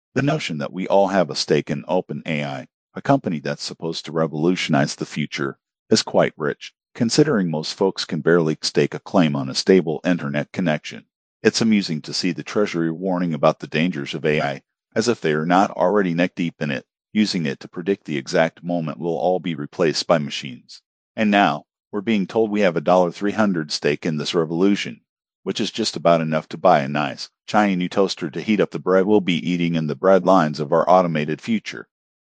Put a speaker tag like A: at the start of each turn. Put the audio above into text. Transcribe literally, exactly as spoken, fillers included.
A: The notion that we all have a stake in OpenAI, a company that's supposed to revolutionize the future, is quite rich, considering most folks can barely stake a claim on a stable internet connection. It's amusing to see the Treasury warning about the dangers of A I, as if they are not already neck deep in it, using it to predict the exact moment we'll all be replaced by machines. And now, we're being told we have a three hundred dollars stake in this revolution, which is just about enough to buy a nice, shiny new toaster to heat up the bread we'll be eating in the bread lines of our automated future.